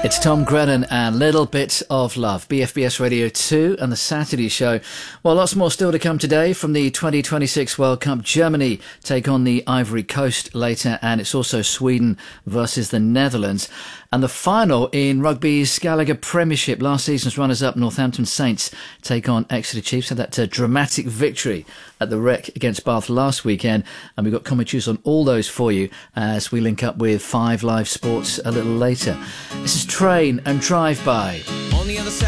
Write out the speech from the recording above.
It's Tom Grennan and Little Bit of Love, BFBS Radio 2 and the Saturday Show. Well, lots more still to come today from the 2026 World Cup. Germany take on the Ivory Coast later, and it's also Sweden versus the Netherlands. And the final in rugby's Gallagher Premiership, last season's runners-up Northampton Saints take on Exeter Chiefs. Had that dramatic victory at the Rec against Bath last weekend, and we've got commentaries on all those for you as we link up with 5 Live Sports a little later. This is Train and Drive By. On the other side.